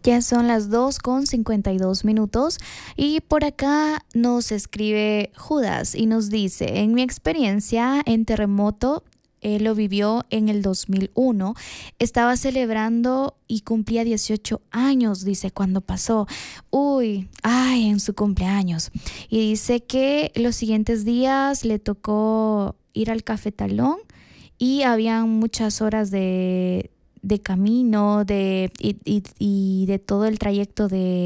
Ya son las 2:52 y por acá nos escribe Judas y nos dice, en mi experiencia en terremoto, él lo vivió en el 2001, estaba celebrando y cumplía 18 años, dice, cuando pasó. Uy, ay, en su cumpleaños. Y dice que los siguientes días le tocó ir al cafetalón y habían muchas horas de camino y de todo el trayecto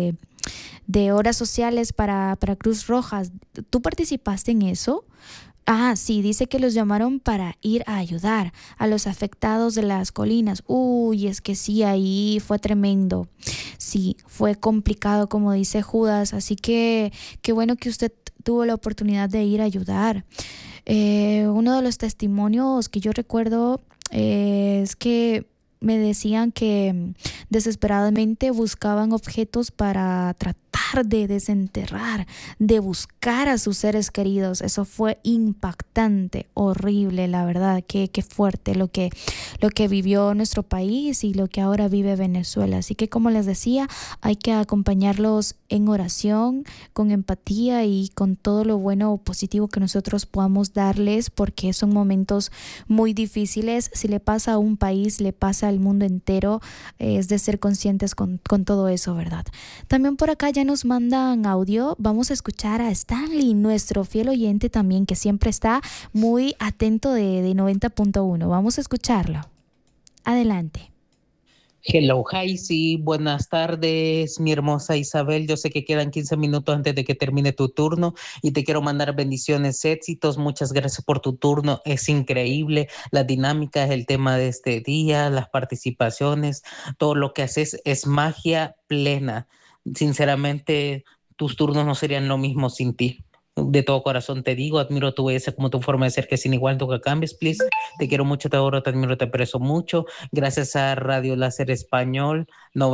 de horas sociales para Cruz Rojas. ¿Tú participaste en eso? Ah, sí, dice que los llamaron para ir a ayudar a los afectados de las colinas. Uy, es que sí, ahí fue tremendo. Sí, fue complicado, como dice Judas. Así que qué bueno que usted tuvo la oportunidad de ir a ayudar. Uno de los testimonios que yo recuerdo es que me decían que desesperadamente buscaban objetos para tratar de desenterrar, de buscar a sus seres queridos. Eso fue impactante, horrible, la verdad, qué fuerte lo que vivió nuestro país y lo que ahora vive Venezuela. Así que, como les decía, hay que acompañarlos en oración, con empatía y con todo lo bueno o positivo que nosotros podamos darles, porque son momentos muy difíciles. Si le pasa a un país, le pasa al mundo entero. Es de ser conscientes con todo eso, ¿verdad? También por acá ya nos mandan audio. Vamos a escuchar a Stanley, nuestro fiel oyente también, que siempre está muy atento de 90.1. Vamos a escucharlo. Adelante. Hello, hi, sí, buenas tardes, mi hermosa Isabel. Yo sé que quedan 15 minutos antes de que termine tu turno y te quiero mandar bendiciones, éxitos. Muchas gracias por tu turno. Es increíble la dinámica, es el tema de este día, las participaciones, todo lo que haces es magia plena. Sinceramente, tus turnos no serían lo mismo sin ti. De todo corazón te digo, admiro tu belleza como tu forma de ser que es sin igual, nunca cambies, please. Te quiero mucho, te adoro, te admiro, te aprecio mucho. Gracias a Radio Láser Español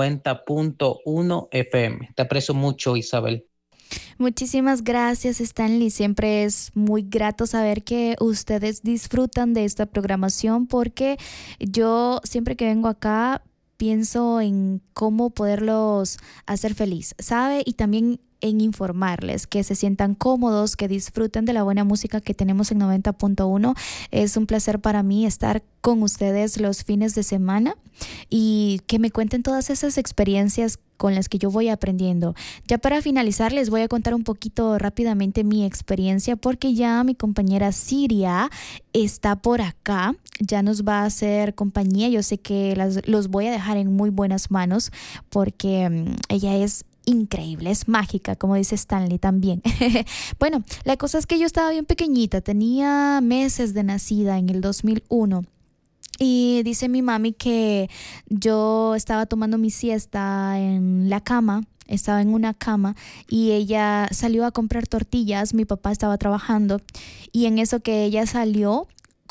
90.1 FM. Te aprecio mucho, Isabel. Muchísimas gracias, Stanley. Siempre es muy grato saber que ustedes disfrutan de esta programación, porque yo siempre que vengo acá pienso en cómo poderlos hacer feliz, ¿sabe? Y también en informarles, que se sientan cómodos, que disfruten de la buena música que tenemos en 90.1. Es un placer para mí estar con ustedes los fines de semana y que me cuenten todas esas experiencias con las que yo voy aprendiendo. Ya para finalizar, les voy a contar un poquito rápidamente mi experiencia, porque ya mi compañera Siria está por acá, ya nos va a hacer compañía. Yo sé que los voy a dejar en muy buenas manos, porque ella es increíble, es mágica, como dice Stanley también. Bueno, la cosa es que yo estaba bien pequeñita, tenía meses de nacida en el 2001. Y dice mi mami que yo estaba tomando mi siesta en la cama, estaba en una cama, y ella salió a comprar tortillas. Mi papá estaba trabajando y en eso que ella salió,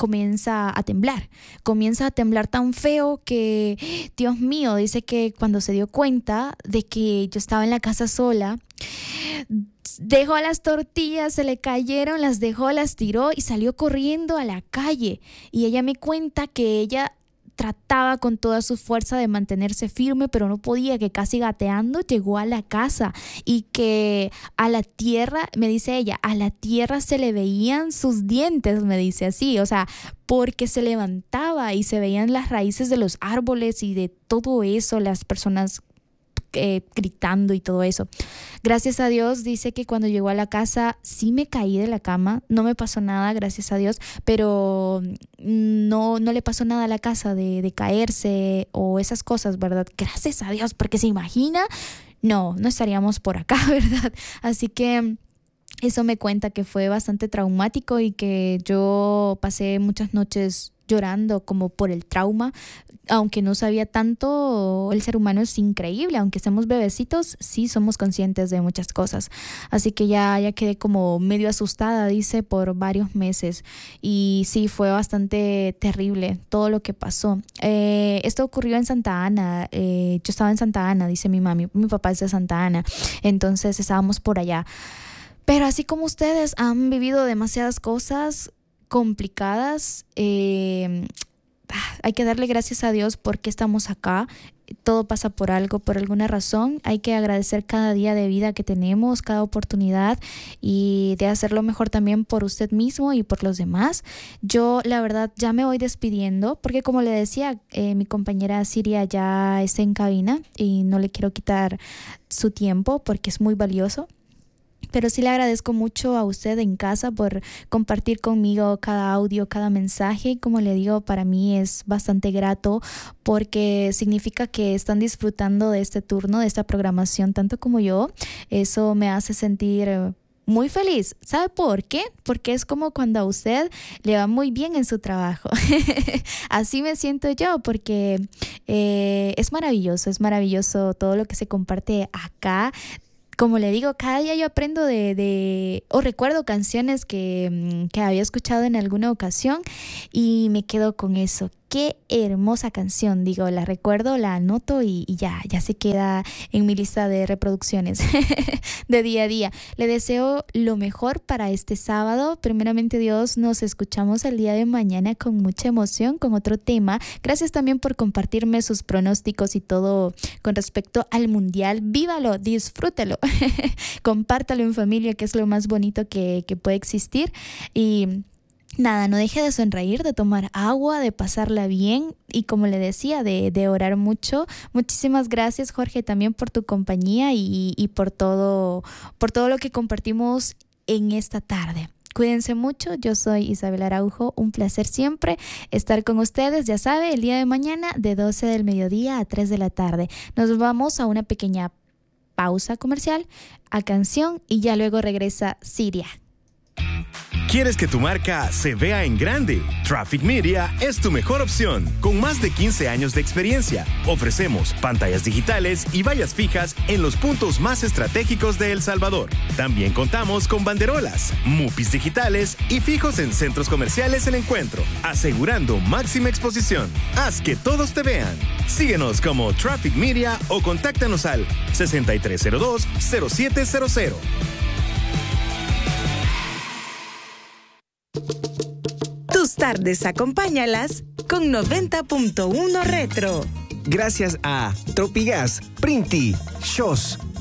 comienza a temblar tan feo que, Dios mío, dice que cuando se dio cuenta de que yo estaba en la casa sola, dejó las tortillas, se le cayeron, las dejó, las tiró y salió corriendo a la calle. Y ella me cuenta que ella trataba con toda su fuerza de mantenerse firme, pero no podía, que casi gateando llegó a la casa, y que a la tierra, me dice ella, a la tierra se le veían sus dientes, me dice así, o sea, porque se levantaba y se veían las raíces de los árboles y de todo eso, las personas gritando y todo eso. Gracias a Dios, dice que cuando llegó a la casa sí me caí de la cama, no me pasó nada, gracias a Dios, pero no le pasó nada a la casa de caerse o esas cosas, ¿verdad? Gracias a Dios, porque se imagina, no estaríamos por acá, ¿verdad? Así que eso me cuenta que fue bastante traumático y que yo pasé muchas noches llorando como por el trauma, aunque no sabía tanto. El ser humano es increíble, aunque seamos bebecitos, sí somos conscientes de muchas cosas. Así que ya quedé como medio asustada, dice, por varios meses. Y sí, fue bastante terrible todo lo que pasó. Esto ocurrió en Santa Ana. Yo estaba en Santa Ana, dice mi mami. Mi papá es de Santa Ana. Entonces estábamos por allá. Pero así como ustedes han vivido demasiadas cosas complicadas, hay que darle gracias a Dios porque estamos acá. Todo pasa por algo, por alguna razón. Hay que agradecer cada día de vida que tenemos, cada oportunidad, y de hacerlo mejor también por usted mismo y por los demás. Yo, la verdad, ya me voy despidiendo porque, como le decía, mi compañera Siria ya está en cabina y no le quiero quitar su tiempo porque es muy valioso. Pero sí le agradezco mucho a usted en casa por compartir conmigo cada audio, cada mensaje. Como le digo, para mí es bastante grato porque significa que están disfrutando de este turno, de esta programación, tanto como yo. Eso me hace sentir muy feliz. ¿Sabe por qué? Porque es como cuando a usted le va muy bien en su trabajo. Así me siento yo porque es maravilloso todo lo que se comparte acá. Como le digo, cada día yo aprendo o recuerdo canciones que había escuchado en alguna ocasión y me quedo con eso. Qué hermosa canción, digo, la recuerdo, la anoto y ya se queda en mi lista de reproducciones de día a día. Le deseo lo mejor para este sábado. Primeramente Dios, nos escuchamos el día de mañana con mucha emoción, con otro tema. Gracias también por compartirme sus pronósticos y todo con respecto al Mundial. Vívalo, disfrútelo, compártalo en familia, que es lo más bonito que puede existir. Y nada, no deje de sonreír, de tomar agua, de pasarla bien y, como le decía, de orar mucho. Muchísimas gracias, Jorge, también por tu compañía y por todo lo que compartimos en esta tarde. Cuídense mucho, yo soy Isabel Araujo, un placer siempre estar con ustedes, ya sabe, el día de mañana de 12 del mediodía a 3 de la tarde. Nos vamos a una pequeña pausa comercial, a canción y ya luego regresa Siria. ¿Quieres que tu marca se vea en grande? Traffic Media es tu mejor opción. Con más de 15 años de experiencia, ofrecemos pantallas digitales y vallas fijas en los puntos más estratégicos de El Salvador. También contamos con banderolas, mupis digitales y fijos en centros comerciales El Encuentro, asegurando máxima exposición. Haz que todos te vean. Síguenos como Traffic Media o contáctanos al 6302-0700. Tus tardes acompáñalas con 90.1 Retro. Gracias a Tropigas, Printi, Shows,